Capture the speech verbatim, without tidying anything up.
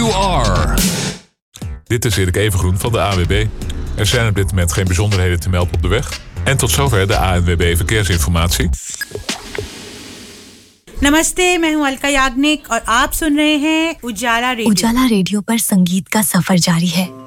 you are. Dit is Erik Evengroen van de A N W B. Er zijn op dit moment geen bijzonderheden te melden op de weg. En tot zover de A N W B verkeersinformatie. नमस्ते, मैं हूं अलका याग्निक और आप सुन रहे हैं उजाला रेडियो। उजाला रेडियो पर संगीत का सफर जारी है।